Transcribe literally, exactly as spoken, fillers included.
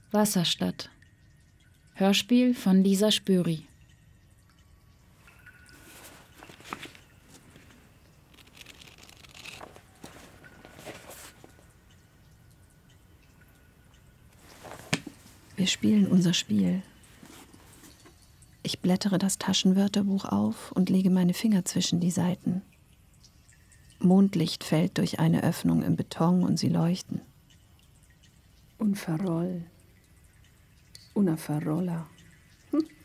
Wasserstadt. Hörspiel von Lisa Spöri. Wir spielen unser Spiel. Ich blättere das Taschenwörterbuch auf und lege meine Finger zwischen die Seiten. Mondlicht fällt durch eine Öffnung im Beton und sie leuchten. Un farol. Una farola. Hm.